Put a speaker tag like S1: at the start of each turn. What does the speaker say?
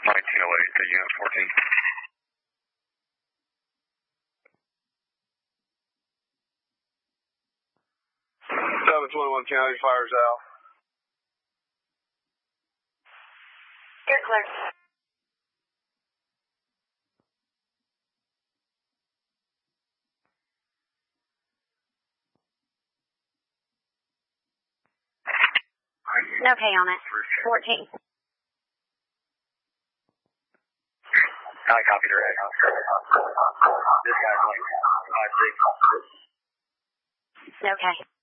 S1: to Unit 14. 721 County fires out.
S2: You're clear. No pay on it. 14.
S1: I copied her. This guy's like 5'6".
S2: Okay.